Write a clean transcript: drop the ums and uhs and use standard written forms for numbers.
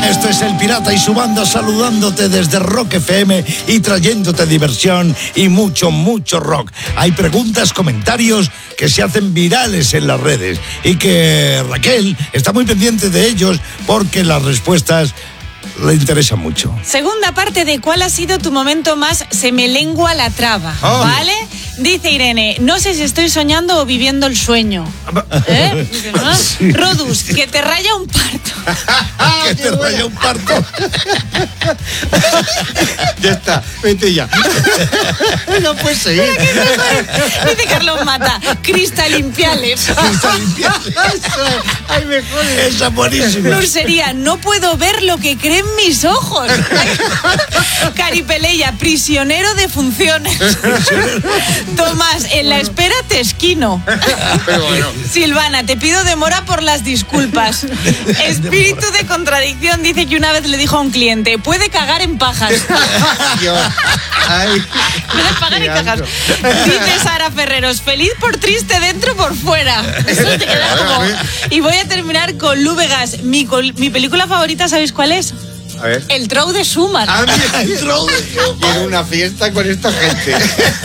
Esto es El Pirata y su banda saludándote desde Rock FM y trayéndote diversión y mucho, mucho rock. Hay preguntas, comentarios que se hacen virales en las redes y que Raquel está muy pendiente de ellos porque las respuestas le interesan mucho. Segunda parte de ¿cuál ha sido tu momento más se me lengua la traba? ¿Vale? Dice Irene, no sé si estoy soñando o viviendo el sueño. ¿Eh? Sí. Rodus, que te raya un parto. Que te raya un parto. Ya está, vete ya. No puedes seguir. Dice Carlos Mata, cristalimpiales. Ay, me jodes. Esa es buenísima. Nursería, no puedo ver lo que creen mis ojos. Caripeleya, prisionero de funciones. Tomás, en la espera te esquino. Pero bueno. Silvana, te pido demora por las disculpas. Espíritu de contradicción dice que una vez le dijo a un cliente, puede cagar en pajas. Dios. Ay. Puedes pagar en cajas. Dice Sara Ferreros, feliz por triste dentro por fuera. Eso te queda como... Y voy a terminar con Lu Vegas. Mi película favorita, ¿sabéis cuál es? A ver. El Trou de Schumann. Quiero una fiesta con esta gente.